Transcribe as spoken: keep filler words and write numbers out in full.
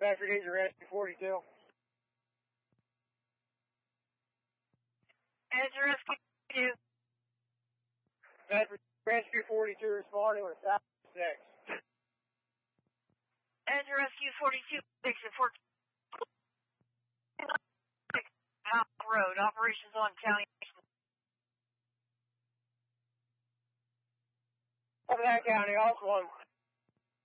Bedford Easy Rescue forty-two. Answer Rescue forty-two. Bedford Rescue forty-two responding with South six. Answer Rescue forty-two, six and fourteen. Mount Road, operations on County. Over that county, also one.